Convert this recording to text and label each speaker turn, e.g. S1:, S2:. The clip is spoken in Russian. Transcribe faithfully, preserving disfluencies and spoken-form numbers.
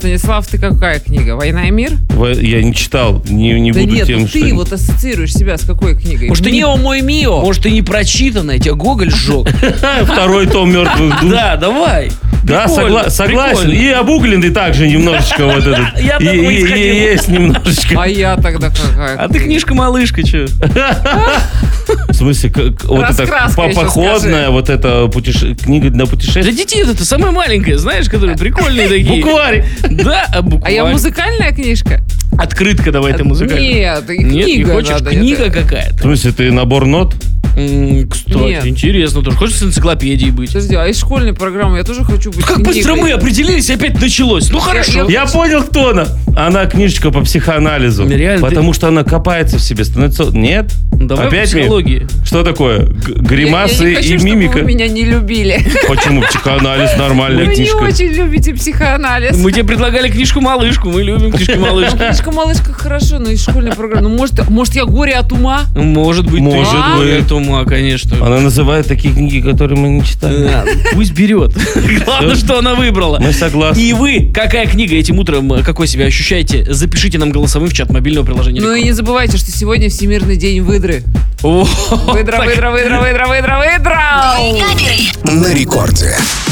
S1: Станислав, ты какая книга? «Война и мир»?
S2: Я не читал, не, не
S1: да
S2: буду
S1: нет,
S2: тем,
S1: ну
S2: что...
S1: ты вот ассоциируешь себя с какой книгой?
S3: Может, ты не-
S1: «Мио, мой Мио».
S3: Может, ты не прочитанная, тебя Гоголь сжег.
S2: Второй том «Мертвых душ».
S3: Да, давай.
S2: Да,
S3: Прикольно,
S2: согла- согласен.
S3: прикольно.
S2: И обугленный также немножечко вот этот.
S3: Я
S2: И-
S3: думаю,
S2: и-
S3: исходил.
S2: и Есть немножечко.
S1: А я тогда какая?
S3: А ты книжка-малышка, че?
S2: В смысле, как- вот это
S1: Раскраска
S2: по-
S1: еще
S2: походная,
S1: скажи.
S2: вот это путеше- книга для
S3: Для
S2: путешествий.
S3: детей вот это самая маленькая, знаешь, которые прикольные такие.
S2: Букварь.
S3: Да, а
S1: А
S3: букварь.
S1: я музыкальная книжка?
S3: Открытка давай ты музыкальная.
S1: Нет, и
S3: Нет, не
S1: книга
S3: хочешь?
S1: надо,
S3: Книга
S1: это.
S2: В
S3: какая-то.
S2: смысле, ты набор нот?
S3: М, Кстати,
S1: Нет.
S3: интересно тоже. Хочешь с энциклопедией быть?
S1: Подожди, а из школьной программы я тоже хочу быть
S3: Как
S1: книгой.
S3: быстро мы определились, и опять началось. Ну хорошо.
S2: Я понял, кто она. Она книжечка по психоанализу.
S3: Реально,
S2: Потому что она копается в себе, становится... Нет?
S3: Давай
S2: Опять
S3: по
S2: ми-
S3: психологии.
S2: Что такое? Г-
S1: Я-
S2: Гримасы
S1: я не хочу,
S2: и
S1: чтобы
S2: мимика?
S1: вы меня не любили.
S2: Почему? Психоанализ нормальная
S1: Вы не
S2: книжка.
S1: очень любите психоанализ.
S3: Мы тебе предлагали книжку-малышку. Мы любим книжку-малышку.
S1: Книжка-малышка хорошо, но из школьной программы. Ну, может, может, я горе от ума?
S3: Может быть,
S2: Может
S3: ты
S2: быть.
S3: от ума, конечно.
S2: Она называет такие книги, которые мы не читали.
S3: Да, пусть берет. Главное, что она выбрала.
S2: Мы согласны.
S3: И вы, какая книга этим утром, какой себя ощущаете? Запишите нам голосовым в чат мобильного приложения.
S1: Ну и не забывайте, что сегодня Всемирный день выдры.
S3: О,
S1: Выдра,
S3: так.
S1: выдра, выдра, выдра, выдра, выдра!
S4: На рекорде.